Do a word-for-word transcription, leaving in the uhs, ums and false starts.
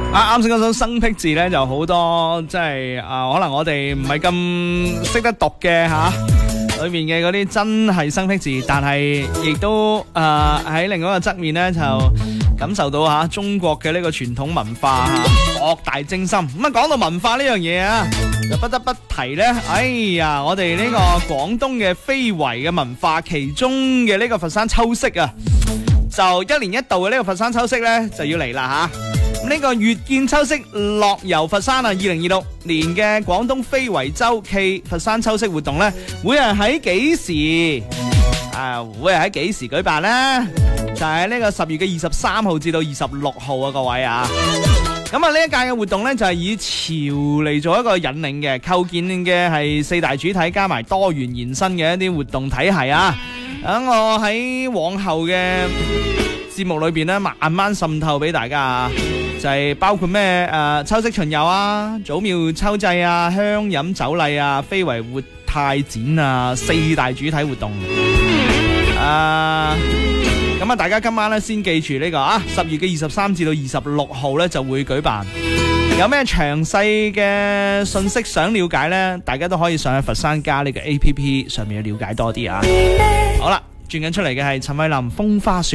啊，啱先嗰首生僻字咧，就好多即係啊，可能我哋唔係咁識得讀嘅吓，裏面嘅嗰啲真係生僻字，但係亦都誒喺另外一個側面咧，就感受到吓中國嘅呢個傳統文化吓博大精深。咁啊，講到文化呢樣嘢啊，就不得不提咧，哎呀，我哋呢個廣東嘅非遺嘅文化，其中嘅呢個佛山秋色啊，就一年一度嘅呢個佛山秋色咧就要嚟啦吓。呢個月見秋色樂遊佛山啊！二零二六年嘅廣東非遺週暨佛山秋色活動咧，會係喺幾時啊？會係喺幾時舉辦呢？就係呢個十月嘅二十三號至到二十六號啊！各位啊，咁啊呢一屆嘅活動咧就係以潮嚟做一個引領嘅，構建嘅係四大主體加埋多元延伸嘅一啲活動體系啊！等我喺往後嘅節目裏邊咧，慢慢滲透俾大家啊！就係包括咩誒秋色巡遊啊、祖廟秋祭啊、鄉飲酒禮啊、非遺活態展啊，四大主體活動。啊，咁啊，大家今晚咧先記住呢個啊，十月嘅二十三至到二十六號咧就會舉辦。有咩詳細嘅信息想了解咧，大家都可以上去佛山家呢個 A P P 上面去了解多啲啊。好啦，轉緊出嚟嘅係陳慧琳《風花雪》。